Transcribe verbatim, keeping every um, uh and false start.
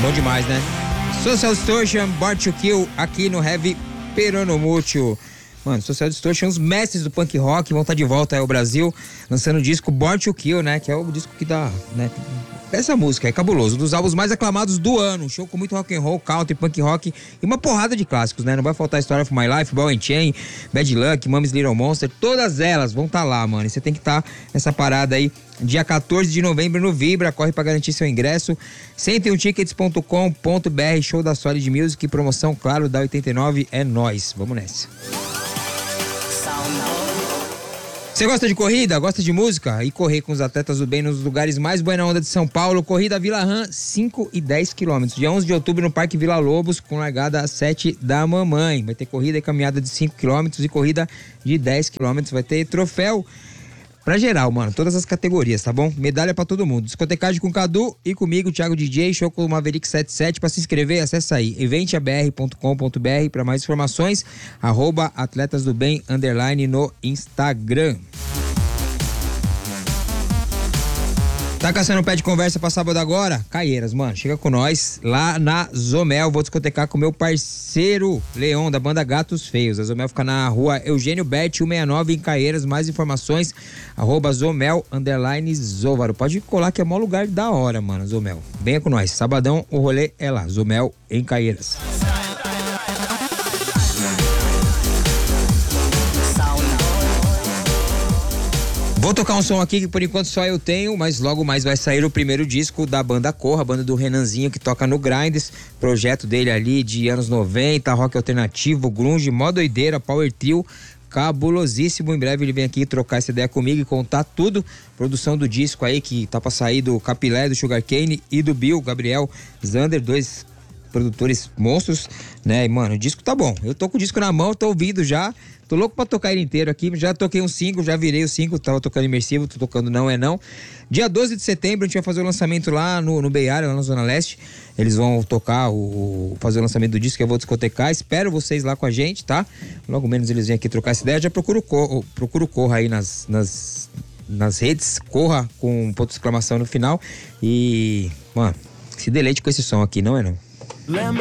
Bom demais, né? Social Distortion, Born to Kill, aqui no Heavy Peronomútil. Mano, Social Distortion, os mestres do punk rock vão estar de volta aí ao Brasil, lançando o disco Born to Kill, né? Que é o disco que dá, né? Essa música é cabuloso, um dos álbuns mais aclamados do ano. Um show com muito rock and roll, country, punk rock e uma porrada de clássicos, né? Não vai faltar Story of My Life, Ball and Chain, Bad Luck, Mummy's Little Monster, todas elas vão estar lá, mano. E você tem que estar nessa parada aí, dia quatorze de novembro no Vibra. Corre pra garantir seu ingresso. cento e um tickets ponto com ponto b r, show da Solid Music, promoção, claro, da oitenta e nove, é nóis. Vamos nessa. Você gosta de corrida? Gosta de música? E correr com os atletas do bem nos lugares mais buena onda de São Paulo. Corrida Vila Rã, cinco e dez quilômetros. Dia onze de outubro no Parque Vila Lobos, com largada às sete da mamãe. Vai ter corrida e caminhada de cinco quilômetros e corrida de dez quilômetros. Vai ter troféu pra geral, mano. Todas as categorias, tá bom? Medalha pra todo mundo. Discotecagem com Cadu e comigo, Thiago D J, show com o Maverick setenta e sete. Pra se inscrever, acessa aí, event a b r ponto com ponto b r. Pra mais informações, arroba Atletas do Bem, underline no Instagram. Tá caçando um pé de conversa pra sábado agora? Caieiras, mano, chega com nós lá na Zomel. Vou discotecar com meu parceiro Leon, da banda Gatos Feios. A Zomel fica na rua Eugênio Bert, cento e sessenta e nove, em Caieiras. Mais informações, arroba Zomel, underline Zóvaro. Pode colar que é o maior lugar da hora, mano, Zomel. Venha com nós. Sabadão, o rolê é lá. Zomel, em Caieiras. Vou tocar um som aqui que por enquanto só eu tenho, mas logo mais vai sair o primeiro disco da banda Corra, a banda do Renanzinho, que toca no Grinds, projeto dele ali de anos noventa, rock alternativo, grunge, mó doideira, power trio, cabulosíssimo. Em breve ele vem aqui trocar essa ideia comigo e contar tudo. Produção do disco aí que tá pra sair do Capilé, do Sugarcane e do Bill, Gabriel Zander, dois produtores monstros, né? E, mano, o disco tá bom. Eu tô com o disco na mão, tô ouvindo já. Tô louco pra tocar ele inteiro aqui. Já toquei um cinco, já virei o cinco. Tava tocando imersivo, tô tocando Não É Não. Dia doze de setembro a gente vai fazer o lançamento lá no, no Bay Area, lá na Zona Leste. Eles vão tocar, o, fazer o lançamento do disco que eu vou discotecar. Espero vocês lá com a gente, tá? Logo menos eles vêm aqui trocar essa ideia. Já procuro, cor, procuro Corra aí nas, nas, nas redes. Corra com um ponto de exclamação no final. E, mano, se deleite com esse som aqui, Não É Não. Lembra